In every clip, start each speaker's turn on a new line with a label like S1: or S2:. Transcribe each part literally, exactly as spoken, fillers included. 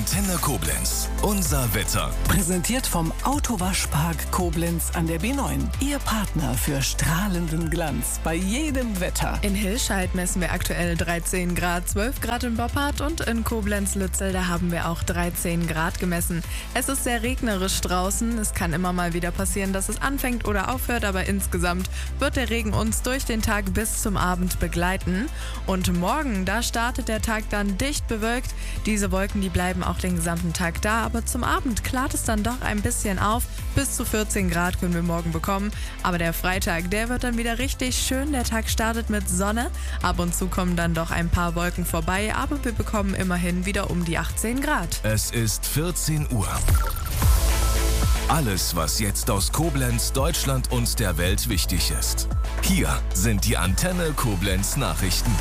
S1: Antenne Koblenz. Unser Wetter.
S2: Präsentiert vom Autowaschpark Koblenz an der B neun. Ihr Partner für strahlenden Glanz bei jedem Wetter.
S3: In Hilscheid messen wir aktuell dreizehn Grad, zwölf Grad in Boppard und in Koblenz-Lützel, da haben wir auch dreizehn Grad gemessen. Es ist sehr regnerisch draußen. Es kann immer mal wieder passieren, dass es anfängt oder aufhört, aber insgesamt wird der Regen uns durch den Tag bis zum Abend begleiten. Und morgen, da startet der Tag dann dicht bewölkt. Diese Wolken, die bleiben auch den gesamten Tag da, aber zum Abend klart es dann doch ein bisschen auf. Bis zu vierzehn Grad können wir morgen bekommen. Aber der Freitag, der wird dann wieder richtig schön. Der Tag startet mit Sonne. Ab und zu kommen dann doch ein paar Wolken vorbei, aber wir bekommen immerhin wieder um die achtzehn Grad.
S1: Es ist vierzehn Uhr. Alles, was jetzt aus Koblenz, Deutschland und der Welt wichtig ist. Hier sind die Antenne Koblenz Nachrichten.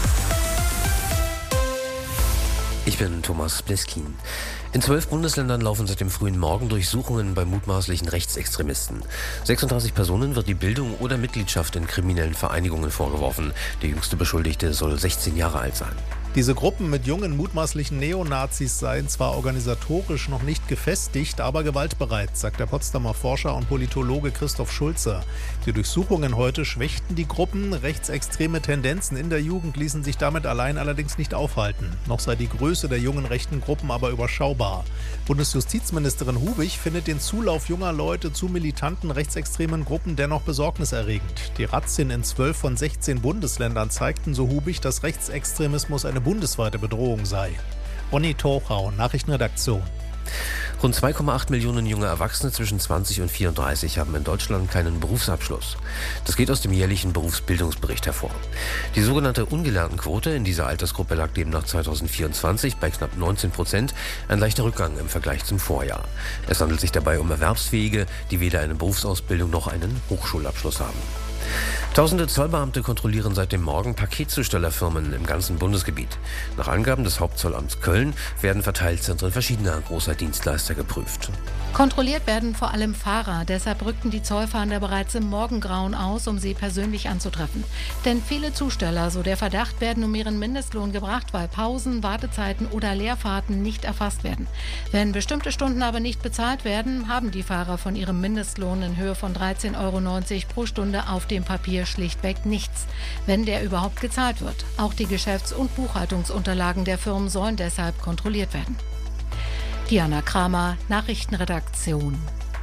S4: Ich bin Thomas Bleskin. In zwölf Bundesländern laufen seit dem frühen Morgen Durchsuchungen bei mutmaßlichen Rechtsextremisten. sechsunddreißig Personen wird die Bildung oder Mitgliedschaft in kriminellen Vereinigungen vorgeworfen. Der jüngste Beschuldigte soll sechzehn Jahre alt sein.
S5: Diese Gruppen mit jungen mutmaßlichen Neonazis seien zwar organisatorisch noch nicht gefestigt, aber gewaltbereit, sagt der Potsdamer Forscher und Politologe Christoph Schulze. Die Durchsuchungen heute schwächten die Gruppen. Rechtsextreme Tendenzen in der Jugend ließen sich damit allein allerdings nicht aufhalten. Noch sei die Größe der jungen rechten Gruppen aber überschaubar. Bundesjustizministerin Hubig findet den Zulauf junger Leute zu militanten rechtsextremen Gruppen dennoch besorgniserregend. Die Razzien in zwölf von sechzehn Bundesländern zeigten, so Hubig, dass Rechtsextremismus eine bundesweite Bedrohung sei. Ronny Tochau, Nachrichtenredaktion.
S4: Rund zwei Komma acht Millionen junge Erwachsene zwischen zwanzig und vierunddreißig haben in Deutschland keinen Berufsabschluss. Das geht aus dem jährlichen Berufsbildungsbericht hervor. Die sogenannte Ungelerntenquote in dieser Altersgruppe lag demnach zweitausendvierundzwanzig bei knapp neunzehn Prozent, ein leichter Rückgang im Vergleich zum Vorjahr. Es handelt sich dabei um Erwerbsfähige, die weder eine Berufsausbildung noch einen Hochschulabschluss haben. Tausende Zollbeamte kontrollieren seit dem Morgen Paketzustellerfirmen im ganzen Bundesgebiet. Nach Angaben des Hauptzollamts Köln werden Verteilzentren verschiedener großer Dienstleister geprüft.
S6: Kontrolliert werden vor allem Fahrer. Deshalb rückten die Zollfahnder bereits im Morgengrauen aus, um sie persönlich anzutreffen. Denn viele Zusteller, so der Verdacht, werden um ihren Mindestlohn gebracht, weil Pausen, Wartezeiten oder Leerfahrten nicht erfasst werden. Wenn bestimmte Stunden aber nicht bezahlt werden, haben die Fahrer von ihrem Mindestlohn in Höhe von dreizehn Euro neunzig pro Stunde auf dem Papier schlichtweg nichts, wenn der überhaupt gezahlt wird. Auch die Geschäfts- und Buchhaltungsunterlagen der Firmen sollen deshalb kontrolliert werden. Diana Kramer, Nachrichtenredaktion.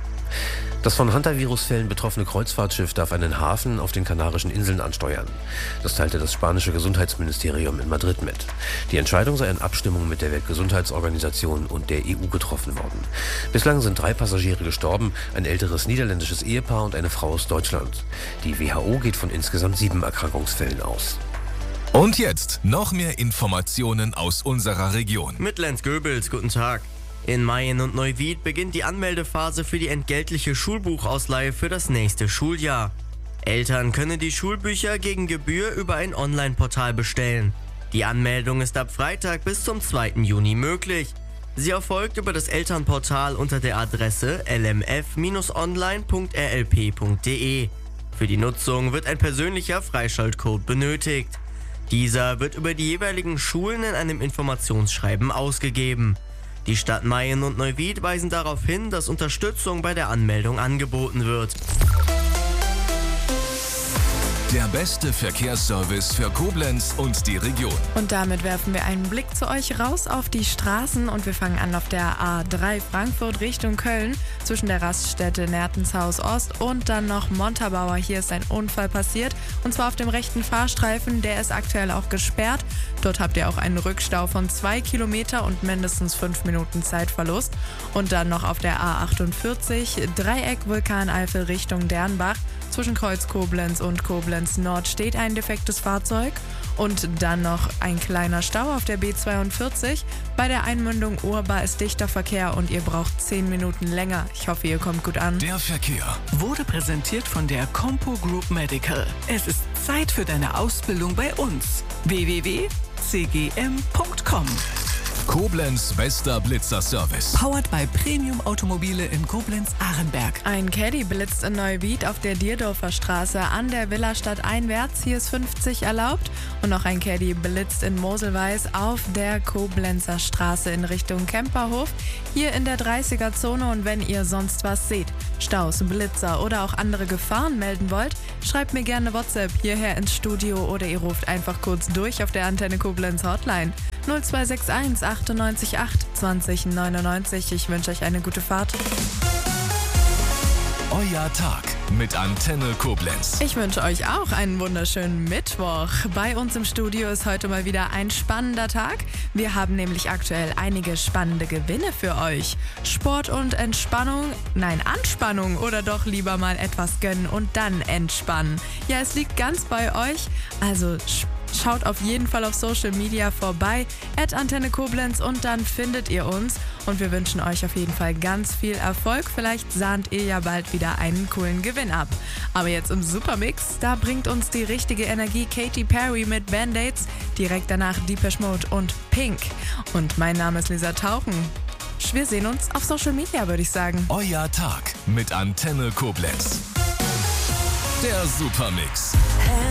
S4: Das von Hantavirusfällen betroffene Kreuzfahrtschiff darf einen Hafen auf den Kanarischen Inseln ansteuern. Das teilte das spanische Gesundheitsministerium in Madrid mit. Die Entscheidung sei in Abstimmung mit der Weltgesundheitsorganisation und der E U getroffen worden. Bislang sind drei Passagiere gestorben, ein älteres niederländisches Ehepaar und eine Frau aus Deutschland. Die W H O geht von insgesamt sieben Erkrankungsfällen aus.
S1: Und jetzt noch mehr Informationen aus unserer Region.
S7: Mit Lenz Goebels, guten Tag. In Mayen und Neuwied beginnt die Anmeldephase für die entgeltliche Schulbuchausleihe für das nächste Schuljahr. Eltern können die Schulbücher gegen Gebühr über ein Online-Portal bestellen. Die Anmeldung ist ab Freitag bis zum zweiten Juni möglich. Sie erfolgt über das Elternportal unter der Adresse l m f online punkt r l p punkt d e. Für die Nutzung wird ein persönlicher Freischaltcode benötigt. Dieser wird über die jeweiligen Schulen in einem Informationsschreiben ausgegeben. Die Stadt Mayen und Neuwied weisen darauf hin, dass Unterstützung bei der Anmeldung angeboten wird.
S1: Der beste Verkehrsservice für Koblenz und die Region.
S3: Und damit werfen wir einen Blick zu euch raus auf die Straßen und wir fangen an auf der A drei Frankfurt Richtung Köln zwischen der Raststätte Nertenshaus Ost und dann noch Montabaur. Hier ist ein Unfall passiert und zwar auf dem rechten Fahrstreifen, der ist aktuell auch gesperrt. Dort habt ihr auch einen Rückstau von zwei Kilometer und mindestens fünf Minuten Zeitverlust. Und dann noch auf der A achtundvierzig Dreieck Vulkaneifel Richtung Dernbach. Zwischen Kreuz Koblenz und Koblenz Nord steht ein defektes Fahrzeug. Und dann noch ein kleiner Stau auf der B zweiundvierzig. Bei der Einmündung Urba ist dichter Verkehr und ihr braucht zehn Minuten länger. Ich hoffe, ihr kommt gut an.
S1: Der Verkehr
S2: Wurde präsentiert von der Compo Group Medical. Es ist Zeit für deine Ausbildung bei uns. w w w punkt c g m punkt com
S1: Koblenz bester Blitzerservice.
S2: Powered by Premium Automobile in Koblenz-Arenberg.
S3: Ein Caddy blitzt in Neuwied auf der Dierdorfer Straße an der Villastadt einwärts. Hier ist fünfzig erlaubt. Und noch ein Caddy blitzt in Moselweiß auf der Koblenzer Straße in Richtung Kemperhof. Hier in der dreißiger-Zone. Und wenn ihr sonst was seht, Staus, Blitzer oder auch andere Gefahren melden wollt, schreibt mir gerne WhatsApp hierher ins Studio oder ihr ruft einfach kurz durch auf der Antenne Koblenz Hotline null zwei sechs eins achtundneunzig acht zwanzig neunundneunzig. Ich wünsche euch eine gute Fahrt.
S1: Euer Tag mit Antenne Koblenz.
S3: Ich wünsche euch auch einen wunderschönen Mittwoch. Bei uns im Studio ist heute mal wieder ein spannender Tag. Wir haben nämlich aktuell einige spannende Gewinne für euch. Sport und Entspannung, nein, Anspannung oder doch lieber mal etwas gönnen und dann entspannen. Ja, es liegt ganz bei euch, also schaut auf jeden Fall auf Social Media vorbei, at Antenne Koblenz, und dann findet ihr uns. Und wir wünschen euch auf jeden Fall ganz viel Erfolg. Vielleicht sahnt ihr ja bald wieder einen coolen Gewinn ab. Aber jetzt im Supermix, da bringt uns die richtige Energie Katy Perry mit Band-Aids. Direkt danach Depeche Mode und Pink. Und mein Name ist Lisa Tauchen. Wir sehen uns auf Social Media, würde ich sagen.
S1: Euer Tag mit Antenne Koblenz. Der Supermix.